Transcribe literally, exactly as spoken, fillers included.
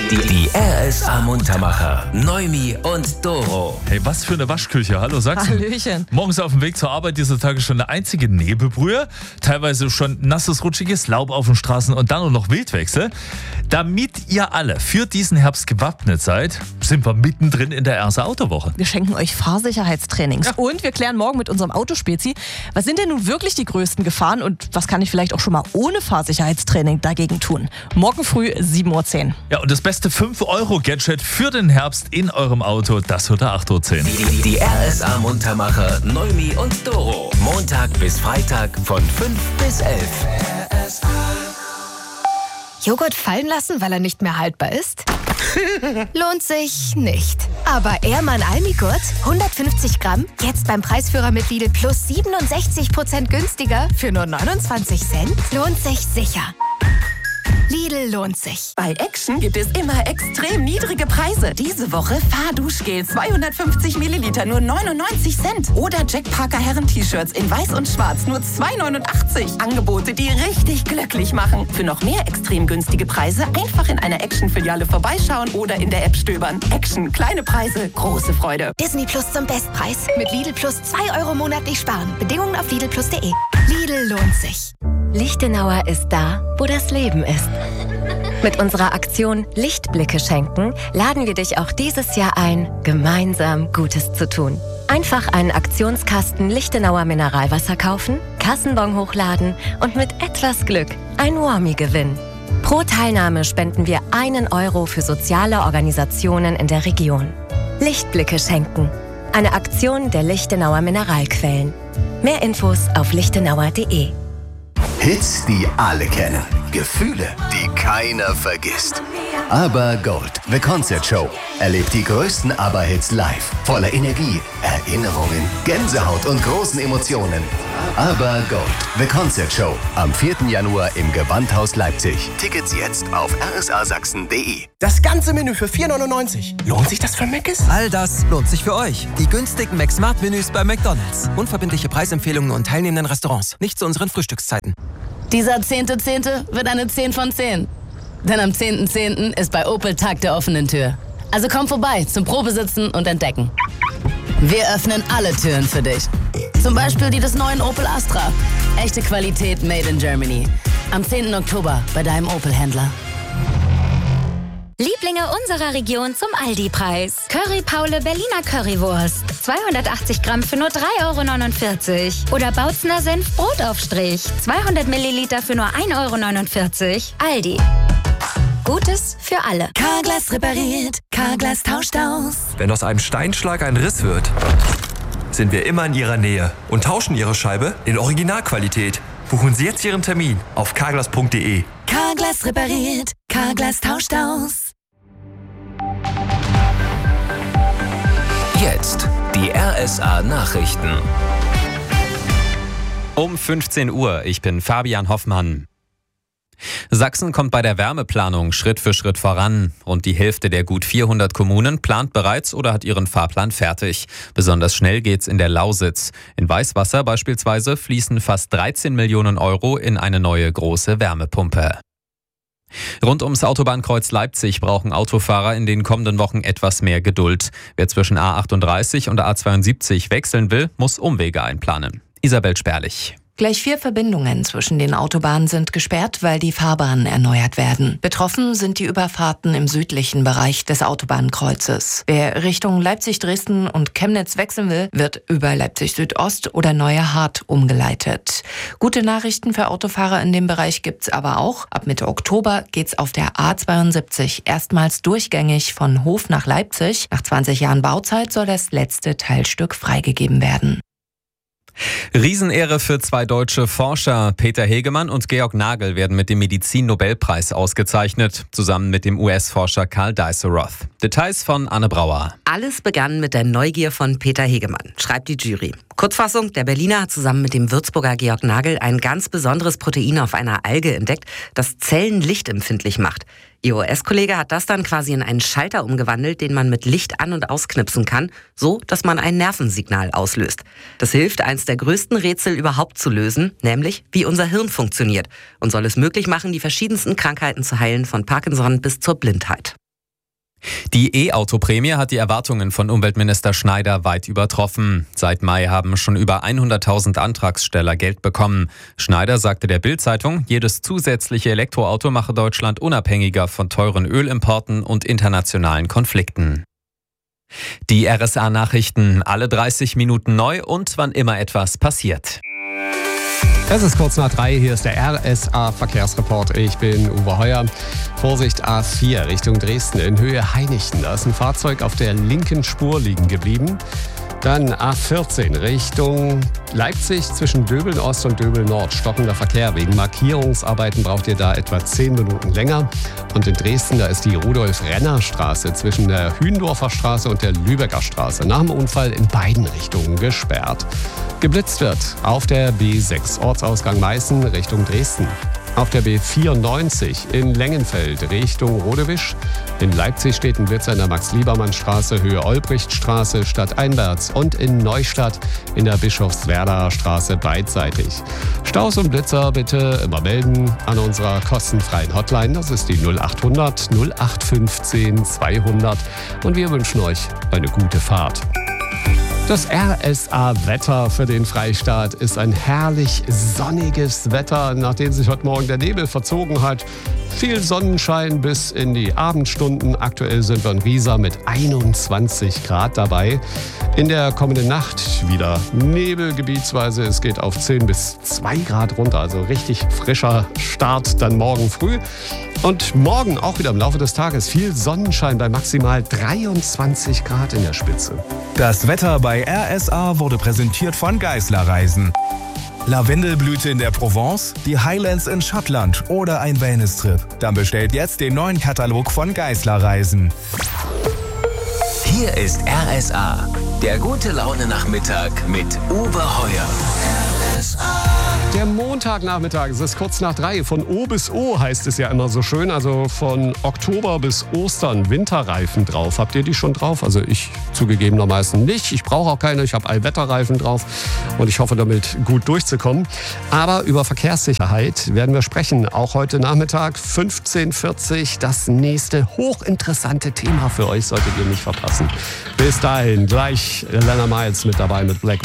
Die, die R S A Muntermacher, Neumi und Doro. Hey, was für eine Waschküche. Hallo Sachsen. Hallöchen. Morgens auf dem Weg zur Arbeit dieser Tage schon eine einzige Nebelbrühe. Teilweise schon nasses, rutschiges Laub auf den Straßen und dann noch Wildwechsel. Damit ihr alle für diesen Herbst gewappnet seid, sind wir mittendrin in der R S A Autowoche. Wir schenken euch Fahrsicherheitstrainings. Ja. Und wir klären morgen mit unserem Autospezi, was sind denn nun wirklich die größten Gefahren und was kann ich vielleicht auch schon mal ohne Fahrsicherheitstraining dagegen tun? Morgen früh sieben Uhr zehn. Ja, und das beste fünf Euro Gadget für den Herbst in eurem Auto, das hört ihr acht Uhr zehn. Die, die, die R S A Muntermacher, Neumi und Doro. Montag bis Freitag von fünf bis elf. Joghurt fallen lassen, weil er nicht mehr haltbar ist? Lohnt sich nicht. Aber Ehrmann Almigurt, hundertfünfzig Gramm, jetzt beim Preisführer mit Lidl Plus siebenundsechzig Prozent günstiger für nur neunundzwanzig Cent? Lohnt sich sicher. Lidl lohnt sich. Bei Action gibt es immer extrem niedrige Preise. Diese Woche Fahrduschgel zweihundertfünfzig Milliliter, nur neunundneunzig Cent. Oder Jack Parker Herren-T-Shirts in weiß und schwarz, nur zwei neunundachtzig. Angebote, die richtig glücklich machen. Für noch mehr extrem günstige Preise einfach in einer Action-Filiale vorbeischauen oder in der App stöbern. Action, kleine Preise, große Freude. Disney Plus zum Bestpreis. Mit Lidl Plus zwei Euro monatlich sparen. Bedingungen auf lidl plus punkt de. Lidl lohnt sich. Lichtenauer ist da, wo das Leben ist. Mit unserer Aktion Lichtblicke schenken laden wir dich auch dieses Jahr ein, gemeinsam Gutes zu tun. Einfach einen Aktionskasten Lichtenauer Mineralwasser kaufen, Kassenbon hochladen und mit etwas Glück ein Warmie gewinnen. Pro Teilnahme spenden wir einen Euro für soziale Organisationen in der Region. Lichtblicke schenken. Eine Aktion der Lichtenauer Mineralquellen. Mehr Infos auf lichtenauer punkt de. Hits, die alle kennen. Gefühle, die keiner vergisst. Aber Gold, The Concert Show. Erlebt die größten ABBA-Hits live. Voller Energie, Erinnerungen, Gänsehaut und großen Emotionen. Aber Gold, The Concert Show. Am vierten Januar im Gewandhaus Leipzig. Tickets jetzt auf r s a sachsen punkt de. Das ganze Menü für vier neunundneunzig. Lohnt sich das für Mc's? All das lohnt sich für euch. Die günstigen McSmart-Menüs bei McDonald's. Unverbindliche Preisempfehlungen und teilnehmenden Restaurants. Nicht zu unseren Frühstückszeiten. Dieser zehnte Zehnte wird eine zehn von zehn. Denn am zehnten Zehnten ist bei Opel Tag der offenen Tür. Also komm vorbei zum Probesitzen und Entdecken. Wir öffnen alle Türen für dich. Zum Beispiel die des neuen Opel Astra. Echte Qualität made in Germany. Am zehnten Oktober bei deinem Opel-Händler. Lieblinge unserer Region zum Aldi-Preis. Curry Paule Berliner Currywurst. zweihundertachtzig Gramm für nur drei Euro neunundvierzig. Oder Bautzner Senf Brotaufstrich. zweihundert Milliliter für nur ein Euro neunundvierzig. Aldi. Gutes für alle. Carglass repariert, Carglass tauscht aus. Wenn aus einem Steinschlag ein Riss wird, sind wir immer in Ihrer Nähe und tauschen Ihre Scheibe in Originalqualität. Buchen Sie jetzt Ihren Termin auf carglass punkt de. Carglass repariert, Carglass tauscht aus. Jetzt die R S A Nachrichten. Um fünfzehn Uhr, ich bin Fabian Hoffmann. Sachsen kommt bei der Wärmeplanung Schritt für Schritt voran. Rund die Hälfte der gut vierhundert Kommunen plant bereits oder hat ihren Fahrplan fertig. Besonders schnell geht's in der Lausitz. In Weißwasser beispielsweise fließen fast dreizehn Millionen Euro in eine neue große Wärmepumpe. Rund ums Autobahnkreuz Leipzig brauchen Autofahrer in den kommenden Wochen etwas mehr Geduld. Wer zwischen A achtunddreißig und A zweiundsiebzig wechseln will, muss Umwege einplanen. Isabel Sperlich. Gleich vier Verbindungen zwischen den Autobahnen sind gesperrt, weil die Fahrbahnen erneuert werden. Betroffen sind die Überfahrten im südlichen Bereich des Autobahnkreuzes. Wer Richtung Leipzig-Dresden und Chemnitz wechseln will, wird über Leipzig-Südost oder Neue Hart umgeleitet. Gute Nachrichten für Autofahrer in dem Bereich gibt's aber auch. Ab Mitte Oktober geht's auf der A zweiundsiebzig erstmals durchgängig von Hof nach Leipzig. Nach zwanzig Jahren Bauzeit soll das letzte Teilstück freigegeben werden. Riesenehre für zwei deutsche Forscher. Peter Hegemann und Georg Nagel werden mit dem Medizin-Nobelpreis ausgezeichnet, zusammen mit dem U S-Forscher Karl Dice-Roth. Details von Anne Brauer. Alles begann mit der Neugier von Peter Hegemann, schreibt die Jury. Kurzfassung, der Berliner hat zusammen mit dem Würzburger Georg Nagel ein ganz besonderes Protein auf einer Alge entdeckt, das Zellen lichtempfindlich macht. Ihr U S-Kollege hat das dann quasi in einen Schalter umgewandelt, den man mit Licht an- und ausknipsen kann, so dass man ein Nervensignal auslöst. Das hilft, eins der größten Rätsel überhaupt zu lösen, nämlich wie unser Hirn funktioniert und soll es möglich machen, die verschiedensten Krankheiten zu heilen, von Parkinson bis zur Blindheit. Die E-Auto-Prämie hat die Erwartungen von Umweltminister Schneider weit übertroffen. Seit Mai haben schon über hunderttausend Antragsteller Geld bekommen. Schneider sagte der Bild-Zeitung, jedes zusätzliche Elektroauto mache Deutschland unabhängiger von teuren Ölimporten und internationalen Konflikten. Die R S A-Nachrichten, alle dreißig Minuten neu und wann immer etwas passiert. Es ist kurz nach drei, hier ist der R S A-Verkehrsreport. Ich bin Uwe Heuer. Vorsicht A vier Richtung Dresden in Höhe Hainichen. Da ist ein Fahrzeug auf der linken Spur liegen geblieben. Dann A vierzehn Richtung Leipzig zwischen Döbeln Ost und Döbeln Nord. Stockender Verkehr. Wegen Markierungsarbeiten braucht ihr da etwa zehn Minuten länger. Und in Dresden, da ist die Rudolf-Renner-Straße zwischen der Hündorfer Straße und der Lübecker Straße nach dem Unfall in beiden Richtungen gesperrt. Geblitzt wird auf der B sechs Ortsausgang Meißen Richtung Dresden. Auf der B vierundneunzig in Lengenfeld Richtung Rodewisch. In Leipzig steht ein Blitzer in der Max-Liebermann-Straße, Höhe Olbrichtstraße, stadteinwärts. Und in Neustadt in der Bischofswerder Straße beidseitig. Staus und Blitzer bitte immer melden an unserer kostenfreien Hotline. Das ist die null acht hundert null acht fünfzehn zweihundert. Und wir wünschen euch eine gute Fahrt. Das R S A-Wetter für den Freistaat ist ein herrlich sonniges Wetter, nachdem sich heute Morgen der Nebel verzogen hat. Viel Sonnenschein bis in die Abendstunden. Aktuell sind wir in Riesa mit einundzwanzig Grad dabei. In der kommenden Nacht wieder Nebel gebietsweise. Es geht auf zehn bis zwei Grad runter, also richtig frischer Start dann morgen früh. Und morgen auch wieder im Laufe des Tages viel Sonnenschein bei maximal dreiundzwanzig Grad in der Spitze. Das Wetter bei R S A wurde präsentiert von Geissler Reisen. Lavendelblüte in der Provence, die Highlands in Schottland oder ein Wellness-Trip. Dann bestellt jetzt den neuen Katalog von Geissler Reisen. Hier ist R S A, der gute Laune-Nachmittag mit Uwe Heuer. R S A. Der Montagnachmittag, es ist kurz nach drei. Von O bis O heißt es ja immer so schön. Also von Oktober bis Ostern Winterreifen drauf. Habt ihr die schon drauf? Also ich zugegebenermaßen nicht. Ich brauche auch keine. Ich habe Allwetterreifen drauf. Und ich hoffe damit gut durchzukommen. Aber über Verkehrssicherheit werden wir sprechen. Auch heute Nachmittag fünfzehn Uhr vierzig. Das nächste hochinteressante Thema für euch solltet ihr nicht verpassen. Bis dahin gleich Lana Miles mit dabei mit Black